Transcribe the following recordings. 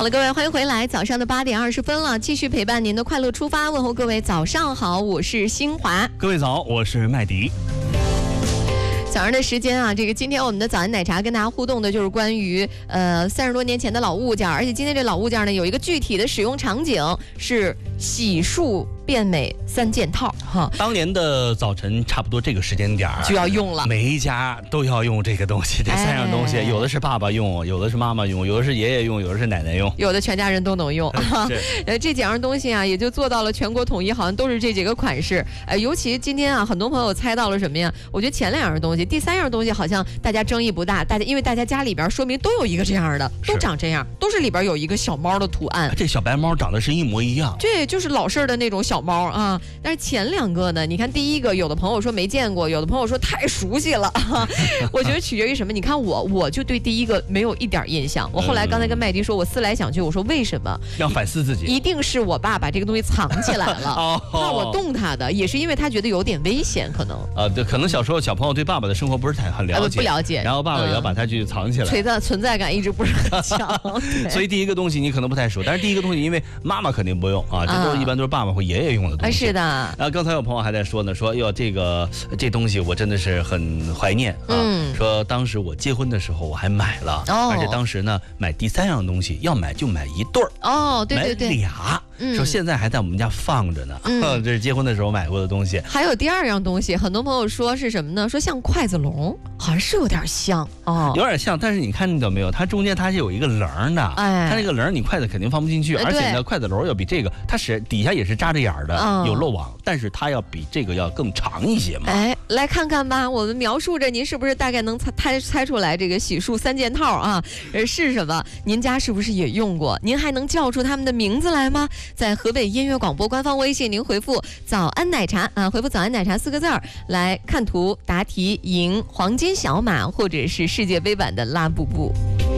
好了，各位，欢迎回来。早上的8点20分了，继续陪伴您的快乐出发，问候各位早上好，我是新华。 各位早，我是麦迪。 早上的时间啊，今天我们的早安奶茶跟大家互动的就是关于30多年前的老物件，而且今天这老物件呢有一个具体的使用场景是洗漱变美3件套哈。 当年的早晨差不多这个时间点就要用了， 每一家都要用这个东西，这3样东西，有的是爸爸用，有的是妈妈用，有的是爷爷用，有的是奶奶用， 有的全家人都能用。这几样东西啊，也就做到了全国统一，好像都是这几个款式。尤其今天啊，很多朋友猜到了什么呀？我觉得前2样东西，第3样东西好像大家争议不大，因为大家家里边说明都有一个这样的，都长这样，都是里边有一个小猫的图案。 这小白猫长得是一模一样， 对，就是老式的那种小猫啊。但是前2个呢，你看第一个，有的朋友说没见过，有的朋友说太熟悉了。我觉得取决于什么？你看我就对第一个没有一点印象。我后来刚才跟麦迪说，我思来想去，我说为什么？ 要反思自己。 一定是我爸把这个东西藏起来了，怕我动它的，也是因为他觉得有点危险，可能。 对，可能小时候小朋友对爸爸的生活不是很了解， 不了解， 然后爸爸也要把它去藏起来， 存在感一直不是很强。 所以第一个东西你可能不太熟，但是第一个东西因为妈妈肯定不用啊，这都一般都是爸爸或爷爷用的东西。 是的。 刚才有朋友还在说呢，说哟这东西我真的是很怀念啊。说当时我结婚的时候我还买了，而且当时呢买第3样东西要买就买1对儿， 对， 买俩。说现在还在我们家放着呢，这是结婚的时候买过的东西。 还有第2样东西，很多朋友说是什么呢？说像筷子笼，好像是有点像有点像，但是你看到没有，它中间它是有一个棱的，它那个棱你筷子肯定放不进去，而且呢筷子笼要比这个，它是底下也是扎着眼的，有漏网，但是它要比这个要更长一些嘛。 来看看吧，我们描述着，您是不是大概能猜出来这个洗漱3件套啊是什么？您家是不是也用过？您还能叫出他们的名字来吗？在河北音乐广播官方微信，您回复“早安奶茶”回复“早安奶茶”4个字来看图答题，赢黄金小马或者是世界杯版的拉布布。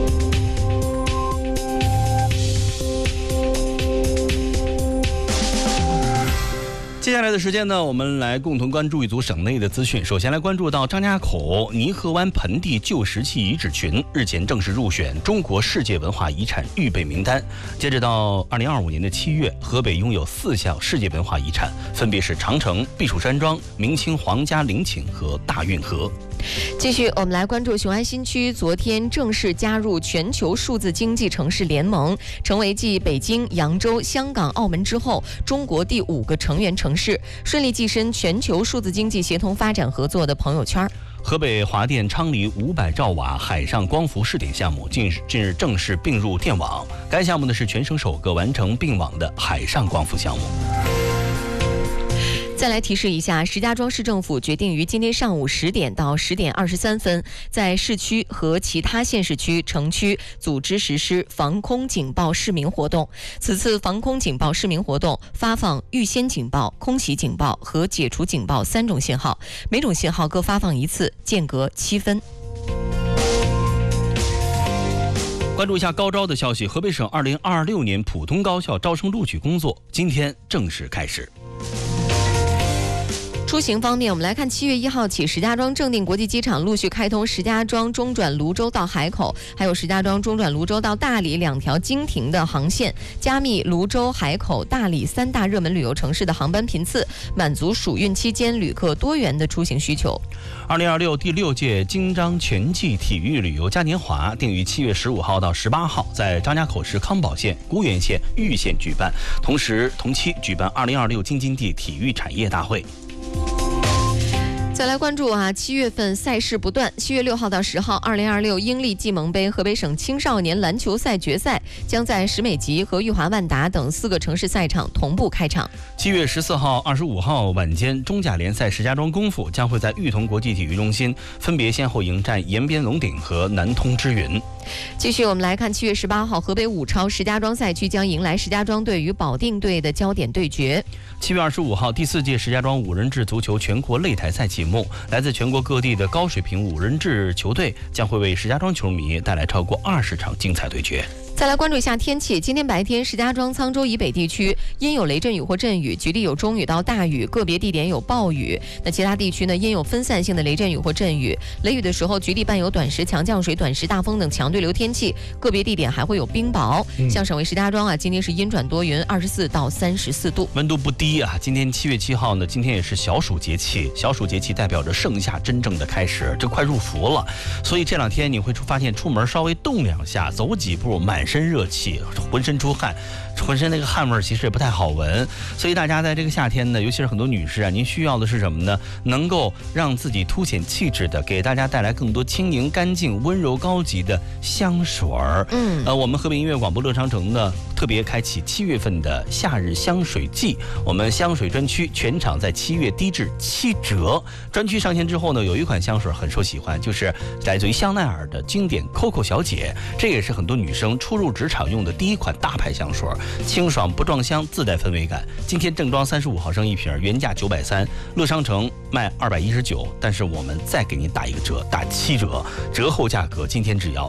接下来的时间呢，我们来共同关注一组省内的资讯。首先来关注到张家口泥河湾盆地旧石器遗址群日前正式入选中国世界文化遗产预备名单。截止到2025年的7月，河北拥有4项世界文化遗产，分别是长城、避暑山庄、明清皇家陵寝和大运河。 继续，我们来关注雄安新区昨天正式加入全球数字经济城市联盟，成为继北京、扬州、香港、澳门之后中国第5个成员城市，顺利跻身全球数字经济协同发展合作的朋友圈。 河北华电昌黎500兆瓦海上光伏试点项目近日正式并入电网，该项目呢是全省首个完成并网的海上光伏项目。 再来提示一下，石家庄市政府决定于今天上午10点到10点23分，在市区和其他县市区、城区组织实施防空警报市民活动。此次防空警报市民活动发放预先警报、空袭警报和解除警报3种信号，每种信号各发放1次，间隔7分。 关注一下高招的消息，河北省2026年普通高校招生录取工作今天正式开始。 出行方面，我们来看7月1号起，石家庄正定国际机场陆续开通石家庄中转泸州到海口，还有石家庄中转泸州到大理2条经停的航线，加密泸州、海口、大理3大热门旅游城市的航班频次，满足暑运期间旅客多元的出行需求。 2026第6届京张全季体育旅游嘉年华定于7月15号到18号在张家口市康保县、沽源县、玉县举办，同时同期举办2026京津冀体育产业大会。 再来关注7月份赛事不断。7月6号到10号，2026英利季盟杯河北省青少年篮球赛决赛将在石美集和玉华万达等4个城市赛场同步开场。 7月14号、25号晚间，中甲联赛石家庄功夫将会在裕彤国际体育中心分别先后迎战延边龙鼎和南通之云。 继续，我们来看7月18号，河北武超石家庄赛区将迎来石家庄队与保定队的焦点对决。 7月25号，第4届石家庄五人制足球全国擂台赛启幕，来自全国各地的高水平五人制球队将会为石家庄球迷带来超过20场精彩对决。 再来关注一下天气，今天白天石家庄、沧州以北地区阴有雷阵雨或阵雨，局地有中雨到大雨，个别地点有暴雨。那其他地区呢，阴有分散性的雷阵雨或阵雨，雷雨的时候局地伴有短时强降水、短时大风等强对流天气，个别地点还会有冰雹。像省会石家庄啊，今天是阴转多云，24到34度， 温度不低啊。今天7月7号呢，今天也是小暑节气，小暑节气代表着盛夏真正的开始，这快入伏了。所以这2天你会发现出门稍微动2下，走几步满身热气，浑身出汗，浑身那个汗味其实也不太好闻。所以大家在这个夏天呢，尤其是很多女士啊，您需要的是什么呢？能够让自己凸显气质的，给大家带来更多轻盈、干净、温柔、高级的香水儿。我们河北音乐广播乐商城呢，特别开启7月份的夏日香水季，我们香水专区全场在7月低至7折。专区上线之后呢，有一款香水很受喜欢，就是来自于香奈儿的经典 Coco 小姐，这也是很多女生初入职场用的第一款大牌香水，清爽不撞香，自带氛围感。今天正装35毫升一瓶，原价930，乐商城卖219，但是我们再给您打一个折，打7折，折后价格今天只要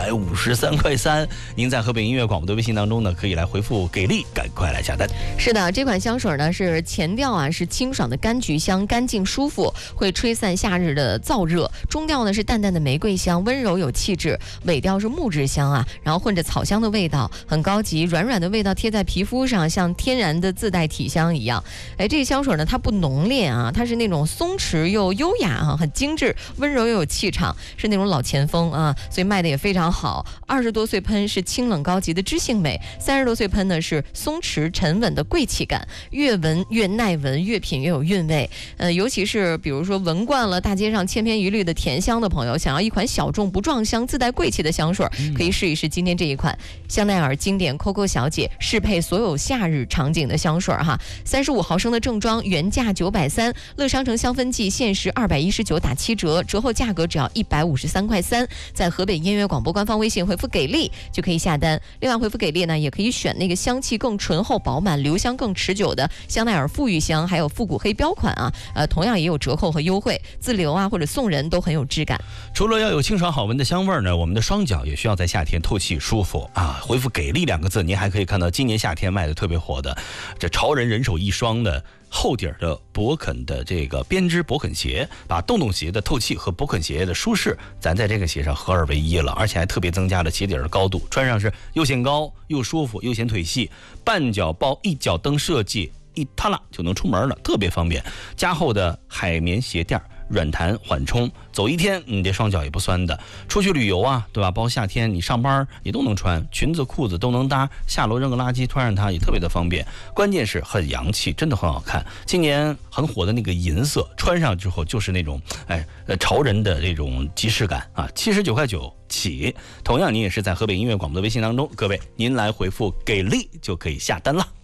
153块3。您在河北音乐广播的微信当中呢，可以来回复给力，赶快来下单。 是的，这款香水呢是前调啊是清爽的柑橘香，干净舒服，会吹散夏日的燥热。中调呢是淡淡的玫瑰香，温柔有气质。尾调是木质香啊，然后混着草香的味道，很高级，软软的味道贴在皮肤上，像天然的自带体香一样。这个香水呢，它不浓烈啊，它是那种松弛又优雅啊，很精致，温柔又有气场，是那种老前锋啊，所以卖的也非常好。20多岁喷是清冷高级的知性美，30多岁喷呢是松弛沉稳的贵气感，越闻越耐闻，越品越有韵味。尤其是比如说闻惯了大街上千篇一律的甜香的朋友，想要一款小众不撞香、自带贵气的香水，可以试一试今天这一款香奈儿经典 Coco 小姐，适配所有夏日场景的香水哈。35毫升的正装，原价930，乐商城香氛季限时219打7折，折后价格只要153块3。在河北音乐广播官方微信回复给力就可以下单。另外回复给力呢，也可以选那个香气更醇厚饱满、留香更持久的香奈儿馥郁香，还有复古黑标款啊，同样也有折扣和优惠，自留啊或者送人都很有质感。 除了要有清爽好闻的香味呢，我们的双脚也需要在夏天透气舒服啊。回复给力2个字，您还可以看到今年夏天卖的特别火的这潮人人手一双的厚底的勃肯的这个编织勃肯鞋，把洞洞鞋的透气和勃肯鞋的舒适咱在这个鞋上合二为一了，而且还特别增加了鞋底的高度，穿上是又显高又舒服又显腿细，半脚包一脚蹬设计，一踏拉就能出门了，特别方便。加厚的海绵鞋垫，软弹缓冲，走一天你这双脚也不酸的。出去旅游啊，对吧？包括夏天你上班也都能穿，裙子裤子都能搭，下楼扔个垃圾穿上它也特别的方便。关键是很洋气，真的很好看。今年很火的那个银色，穿上之后就是那种潮人的这种即视感啊，79块9起。同样你也是在河北音乐广播的微信当中，各位您来回复给力就可以下单了。